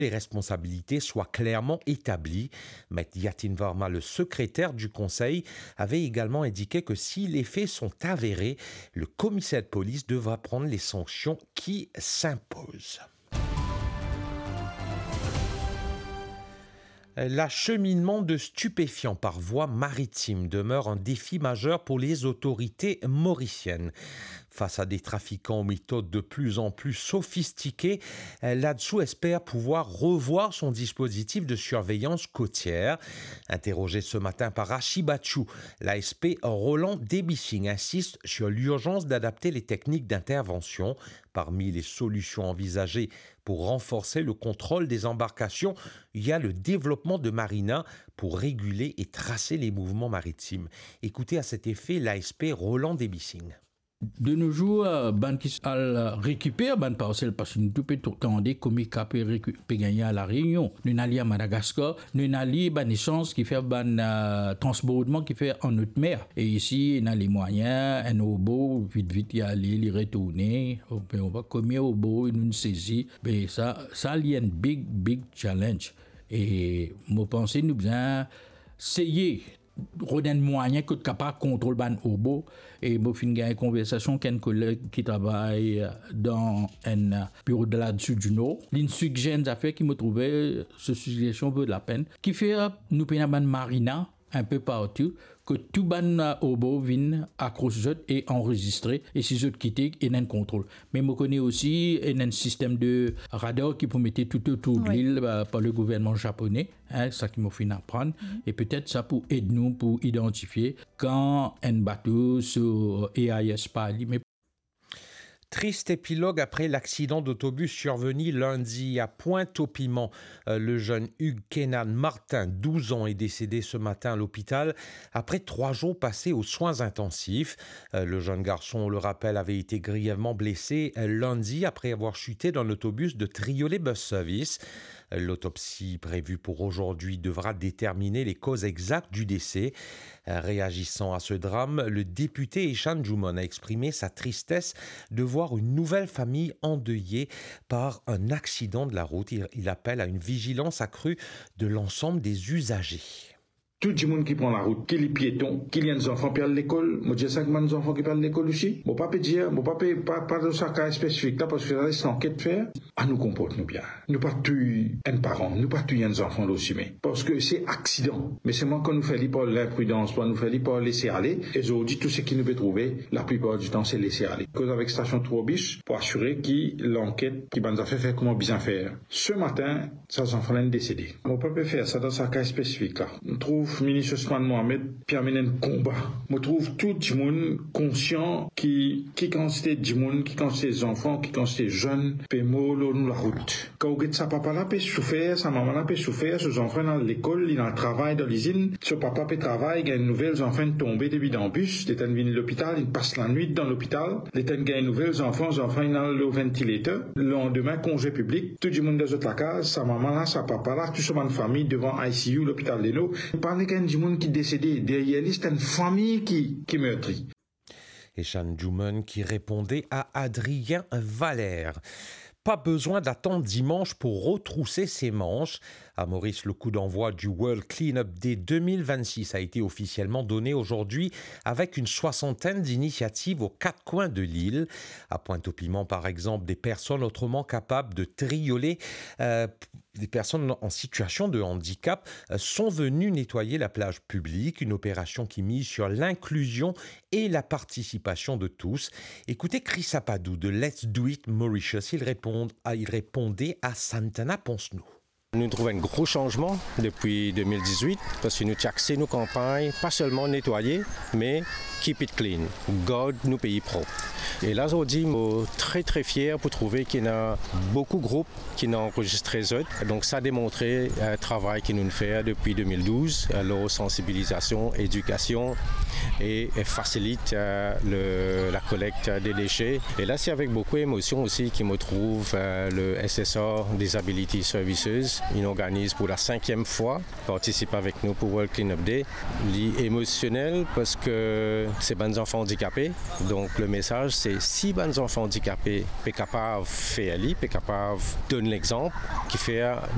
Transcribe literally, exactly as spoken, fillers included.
les responsabilités soient clairement établies. Maître Yatin Varma, le secrétaire du Conseil, avait également indiqué que si les faits sont avérés, le commissaire de police devra prendre les sanctions qui s'imposent. L'acheminement de stupéfiants par voie maritime demeure un défi majeur pour les autorités mauriciennes. Face à des trafiquants aux méthodes de plus en plus sophistiquées, l'A D S O espère pouvoir revoir son dispositif de surveillance côtière. Interrogé ce matin par Achibachou, l'A S P Roland Debissing insiste sur l'urgence d'adapter les techniques d'intervention. Parmi les solutions envisagées pour renforcer le contrôle des embarcations, il y a le développement de marinas pour réguler et tracer les mouvements maritimes. Écoutez à cet effet l'A S P Roland Debissing. De nos jours, ban qui récupère ban parcelle parce que nous tout peut tendre comme il peut gagner à la Réunion. Nous allons à Madagascar, nous allons ban échange qui fait ban uh, transbordement qui fait en haute mer. Et ici, on a les moyens, un obo vite vite y aller, y retourner. On va combien obo nous saisit. Mais ça, ça il y a un big big challenge. Et moi pense nous besoin essayer rodin moyen que capable contrôle ban obo et moi fin gagne conversation qu'un collègue qui travaille dans un bureau de la Sud du Nord l'une suggère des affaires qui me trouvait ce suggestion vaut de la peine qui fait nous payer ban marina un peu partout que tout ban obo vient accrocher et enregistrer et si autres quitter et un contrôle mais moi connais aussi un système de radar qui peut mettre tout autour de l'île oui. par le gouvernement japonais hein, ça qui m'a fait apprendre mm-hmm. et peut-être ça pour aider nous pour identifier quand un bateau sur A I S parle mais Triste épilogue après l'accident d'autobus survenu lundi à Pointe-au-Piment. Le jeune Hugues Kenan Martin, douze ans, est décédé ce matin à l'hôpital après trois jours passés aux soins intensifs. Le jeune garçon, on le rappelle, avait été grièvement blessé lundi après avoir chuté dans l'autobus de Triolet Bus Service. L'autopsie prévue pour aujourd'hui devra déterminer les causes exactes du décès. Réagissant à ce drame, le député Echan Djoumon a exprimé sa tristesse de voir une nouvelle famille endeuillée par un accident de la route. Il appelle à une vigilance accrue de l'ensemble des usagers. Tout le monde qui prend la route, qui les piétons, qui les enfants qui à l'école, moi j'ai cinq enfants qui parlent à l'école aussi. Bon, pas dire, bon, pas pas pas de ça cas spécifique là parce que ça reste enquête faire. À nous comporte nous bien. Nous pas tuer un parent, nous pas tuer un enfant aussi mais parce que c'est accident. Mais c'est moi quand nous fait par l'imprudence, quand nous fait par laisser aller. Et je vous dis tout ce qui nous peut trouver, la plupart du temps c'est laisser aller. Cause avec station trois biches pour assurer qui l'enquête qui va nous faire faire comment bien faire. Ce matin, ça enfants est décédé. On peut pas faire ça dans un cas spécifique là. On trouve ministre Ousmane Mohamed puis amène un combat. Je trouve tout le monde conscient qui qui quantité de monde, qui quantité des enfants, qui quantité jeunes, peut mollo nous la route. Quand vous sa papa là peut souffrir, sa maman là peut souffrir, ses enfants dans l'école, il en travail dans l'usine, ce papa peut travailler, il y a une nouvelle enfants tombés depuis dans le bus, il est venu à l'hôpital, il passe la nuit dans l'hôpital, il est une nouvelle enfants, les enfants ils dans le ventilateur, le lendemain congé public, tout le monde dans la case, sa maman là, sa papa là, tout ce monde famille devant I C U, l'hôpital Leno, parler qu'il y a du monde qui est décédé, derrière lui, c'est une famille qui, qui meurtrit. Echan Djoumon qui répondait à Adrien Valère. Pas besoin d'attendre dimanche pour retrousser ses manches. À Maurice, le coup d'envoi du World Cleanup Day deux mille vingt-six a été officiellement donné aujourd'hui avec une soixantaine d'initiatives aux quatre coins de l'île. À Pointe-au-Piment, par exemple, des personnes autrement capables de trioler, euh, des personnes en situation de handicap euh, sont venues nettoyer la plage publique, une opération qui mise sur l'inclusion et la participation de tous. Écoutez Chris Apadou de Let's Do It Mauritius, il, répond, il répondait à Santana Poncenou. Nous trouvons un gros changement depuis deux mille dix-huit parce que nous avons axé nos campagnes, pas seulement nettoyer, mais keep it clean, garde nos pays propres. Et là, aujourd'hui, je suis très très fier pour trouver qu'il y a beaucoup de groupes qui ont enregistré ça. Donc ça a démontré un travail que nous faisons depuis deux mille douze, la sensibilisation, éducation et, et facilite euh, le, la collecte des déchets. Et là, c'est avec beaucoup d'émotion aussi que me trouve euh, le S S R Disability Services. Il organise pour la cinquième fois, participe avec nous pour World Cleanup Day. Il est émotionnel parce que c'est des enfants handicapés. Donc le message, c'est si les enfants handicapés sont capables de faire, sont capables de donner l'exemple, qui fait